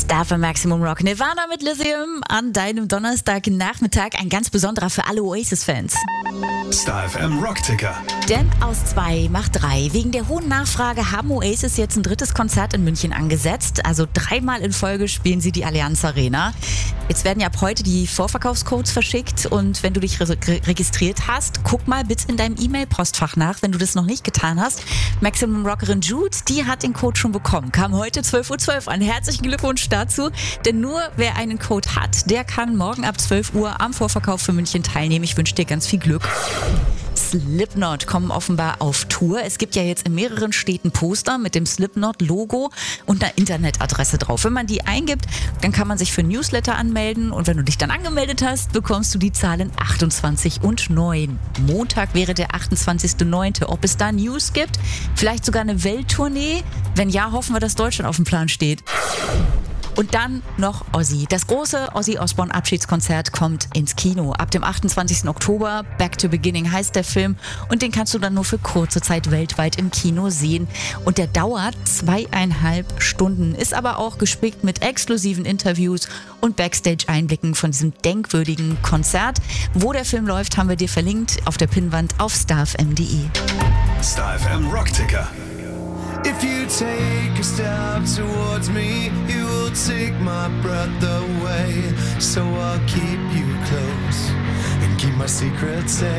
Star für Maximum Rock. Nirvana mit Lithium an deinem Donnerstagnachmittag. Ein ganz besonderer für alle Oasis-Fans. Star FM Rockticker. Denn aus 2 macht 3. Wegen der hohen Nachfrage haben Oasis jetzt ein 3. Konzert in München angesetzt. Also 3-mal in Folge spielen sie die Allianz Arena. Jetzt werden ja ab heute die Vorverkaufscodes verschickt. Und wenn du dich registriert hast, guck mal bitte in deinem E-Mail-Postfach nach, wenn du das noch nicht getan hast. Maximum Rockerin Jude, die hat den Code schon bekommen. Kam heute 12:12 Uhr an. Herzlichen Glückwunsch dazu. Denn nur wer einen Code hat, der kann morgen ab 12 Uhr am Vorverkauf für München teilnehmen. Ich wünsche dir ganz viel Glück. Slipknot kommen offenbar auf Tour. Es gibt ja jetzt in mehreren Städten Poster mit dem Slipknot-Logo und einer Internetadresse drauf. Wenn man die eingibt, dann kann man sich für Newsletter anmelden und wenn du dich dann angemeldet hast, bekommst du die Zahlen 28 und 9. Montag wäre der 28.9. Ob es da News gibt? Vielleicht sogar eine Welttournee? Wenn ja, hoffen wir, dass Deutschland auf dem Plan steht. Und dann noch Ozzy. Das große Ozzy Osbourne Abschiedskonzert kommt ins Kino. Ab dem 28. Oktober, Back to Beginning heißt der Film. Und den kannst du dann nur für kurze Zeit weltweit im Kino sehen. Und der dauert 2,5 Stunden. Ist aber auch gespickt mit exklusiven Interviews und Backstage-Einblicken von diesem denkwürdigen Konzert. Wo der Film läuft, haben wir dir verlinkt auf der Pinnwand auf starfm.de. Star FM Rockticker. If you take a step towards me, you will take my breath away. So I'll keep you close and keep my secrets safe.